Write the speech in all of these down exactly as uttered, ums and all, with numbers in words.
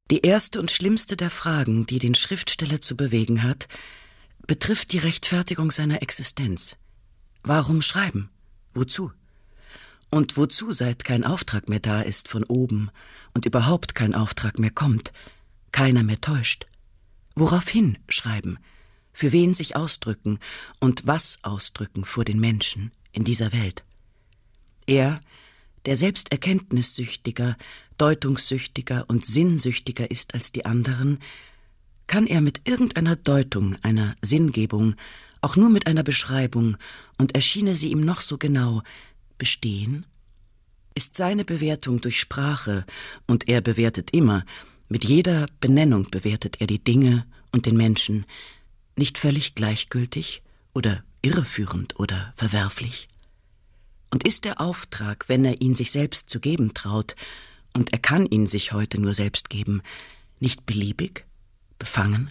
Die erste und schlimmste der Fragen, die den Schriftsteller zu bewegen hat, betrifft die Rechtfertigung seiner Existenz. Warum schreiben? Wozu? Und wozu, seit kein Auftrag mehr da ist von oben und überhaupt kein Auftrag mehr kommt, keiner mehr täuscht? Woraufhin schreiben? Für wen sich ausdrücken und was ausdrücken vor den Menschen in dieser Welt? Er, der selbst erkenntnissüchtiger, deutungssüchtiger und sinnsüchtiger ist als die anderen, kann er mit irgendeiner Deutung, einer Sinngebung, auch nur mit einer Beschreibung, und erschiene sie ihm noch so genau, bestehen? Ist seine Bewertung durch Sprache, und er bewertet immer, mit jeder Benennung bewertet er die Dinge und den Menschen, nicht völlig gleichgültig oder irreführend oder verwerflich? Und ist der Auftrag, wenn er ihn sich selbst zu geben traut, und er kann ihn sich heute nur selbst geben, nicht beliebig, befangen?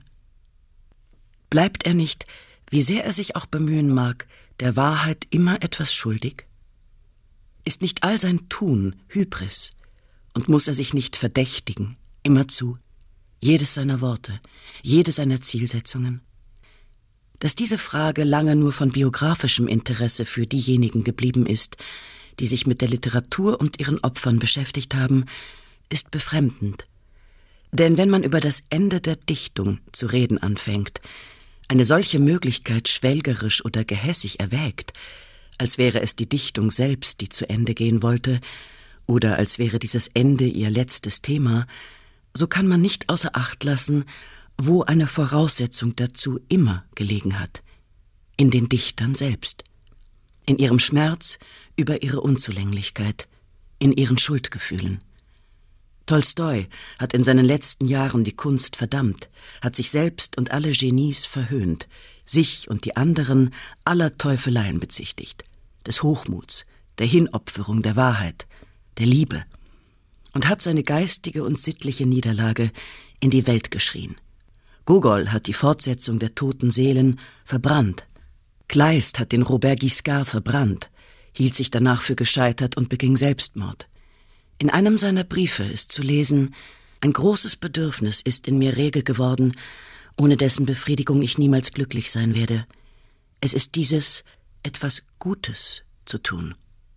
Bleibt er nicht, wie sehr er sich auch bemühen mag, der Wahrheit immer etwas schuldig? Ist nicht all sein Tun Hybris, und muss er sich nicht verdächtigen, immerzu, jedes seiner Worte, jede seiner Zielsetzungen? Dass diese Frage lange nur von biografischem Interesse für diejenigen geblieben ist, die sich mit der Literatur und ihren Opfern beschäftigt haben, ist befremdend. Denn wenn man über das Ende der Dichtung zu reden anfängt, eine solche Möglichkeit schwelgerisch oder gehässig erwägt, als wäre es die Dichtung selbst, die zu Ende gehen wollte, oder als wäre dieses Ende ihr letztes Thema, so kann man nicht außer Acht lassen, wo eine Voraussetzung dazu immer gelegen hat: in den Dichtern selbst, in ihrem Schmerz über ihre Unzulänglichkeit, in ihren Schuldgefühlen. Tolstoi hat in seinen letzten Jahren die Kunst verdammt, hat sich selbst und alle Genies verhöhnt, sich und die anderen aller Teufeleien bezichtigt, des Hochmuts, der Hinopferung der Wahrheit, der Liebe, und hat seine geistige und sittliche Niederlage in die Welt geschrien. Gogol hat die Fortsetzung der toten Seelen verbrannt. Kleist hat den Robert Guiscard verbrannt, hielt sich danach für gescheitert und beging Selbstmord. In einem seiner Briefe ist zu lesen: Ein großes Bedürfnis ist in mir rege geworden, ohne dessen Befriedigung ich niemals glücklich sein werde. Es ist dieses, etwas Gutes zu tun.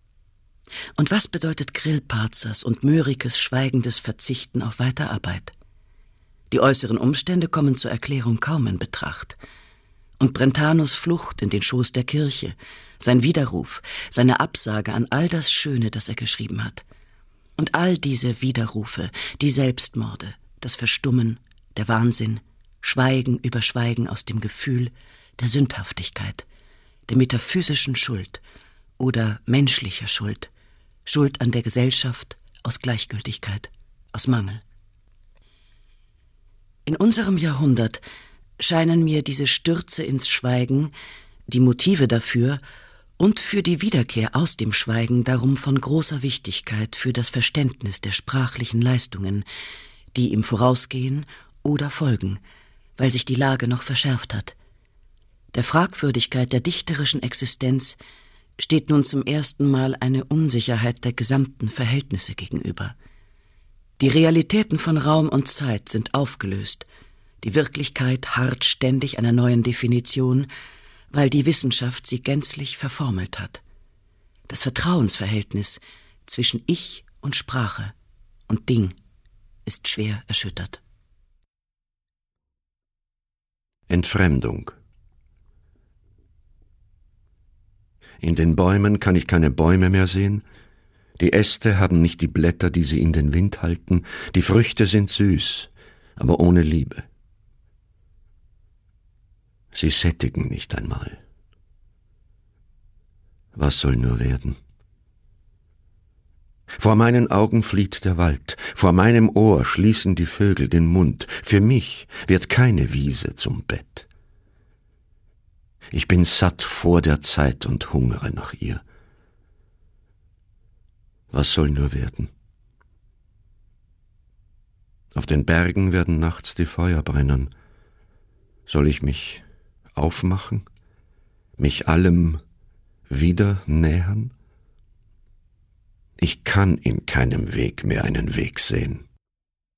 Und was bedeutet Grillparzers und Mörikes schweigendes Verzichten auf Weiterarbeit? Die äußeren Umstände kommen zur Erklärung kaum in Betracht. Und Brentanos Flucht in den Schoß der Kirche, sein Widerruf, seine Absage an all das Schöne, das er geschrieben hat. Und all diese Widerrufe, die Selbstmorde, das Verstummen, der Wahnsinn, Schweigen über Schweigen aus dem Gefühl der Sündhaftigkeit, der metaphysischen Schuld oder menschlicher Schuld, Schuld an der Gesellschaft aus Gleichgültigkeit, aus Mangel. In unserem Jahrhundert scheinen mir diese Stürze ins Schweigen, die Motive dafür und für die Wiederkehr aus dem Schweigen darum von großer Wichtigkeit für das Verständnis der sprachlichen Leistungen, die ihm vorausgehen oder folgen, weil sich die Lage noch verschärft hat. Der Fragwürdigkeit der dichterischen Existenz steht nun zum ersten Mal eine Unsicherheit der gesamten Verhältnisse gegenüber. Die Realitäten von Raum und Zeit sind aufgelöst, die Wirklichkeit harrt ständig einer neuen Definition, weil die Wissenschaft sie gänzlich verformelt hat. Das Vertrauensverhältnis zwischen Ich und Sprache und Ding ist schwer erschüttert. Entfremdung. In den Bäumen kann ich keine Bäume mehr sehen, die Äste haben nicht die Blätter, die sie in den Wind halten, die Früchte sind süß, aber ohne Liebe. Sie sättigen nicht einmal. Was soll nur werden? Vor meinen Augen flieht der Wald, vor meinem Ohr schließen die Vögel den Mund, für mich wird keine Wiese zum Bett. Ich bin satt vor der Zeit und hungere nach ihr. Was soll nur werden? Auf den Bergen werden nachts die Feuer brennen. Soll ich mich aufmachen, mich allem wieder nähern? Ich kann in keinem Weg mehr einen Weg sehen.